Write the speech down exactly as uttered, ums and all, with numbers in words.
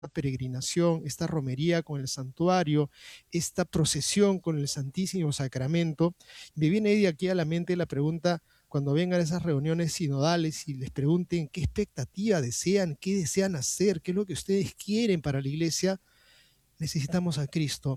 peregrinación, esta romería con el santuario, esta procesión con el Santísimo Sacramento, me viene de aquí a la mente la pregunta, cuando vengan a esas reuniones sinodales y les pregunten qué expectativa desean, qué desean hacer, qué es lo que ustedes quieren para la iglesia, necesitamos a Cristo.